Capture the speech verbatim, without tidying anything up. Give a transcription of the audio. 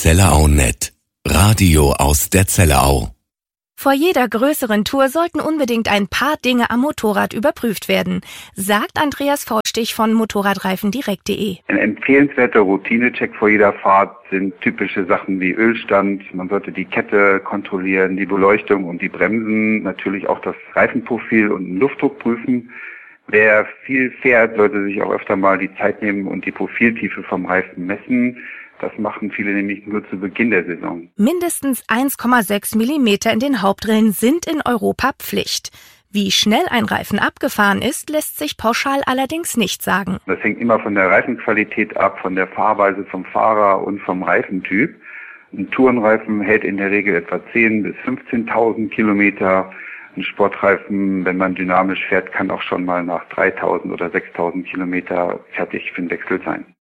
ZellerauNet. Radio aus der Zellerau. Vor jeder größeren Tour sollten unbedingt ein paar Dinge am Motorrad überprüft werden, sagt Andreas Faustich von motorradreifen direkt punkt de. Ein empfehlenswerter Routinecheck vor jeder Fahrt sind typische Sachen wie Ölstand. Man sollte die Kette kontrollieren, die Beleuchtung und die Bremsen, natürlich auch das Reifenprofil und den Luftdruck prüfen. Wer viel fährt, sollte sich auch öfter mal die Zeit nehmen und die Profiltiefe vom Reifen messen. Das machen viele nämlich nur zu Beginn der Saison. Mindestens eins Komma sechs Millimeter in den Hauptrillen sind in Europa Pflicht. Wie schnell ein Reifen abgefahren ist, lässt sich pauschal allerdings nicht sagen. Das hängt immer von der Reifenqualität ab, von der Fahrweise vom Fahrer und vom Reifentyp. Ein Tourenreifen hält in der Regel etwa zehntausend bis fünfzehntausend Kilometer. Ein Sportreifen, wenn man dynamisch fährt, kann auch schon mal nach dreitausend oder sechstausend Kilometer fertig für den Wechsel sein.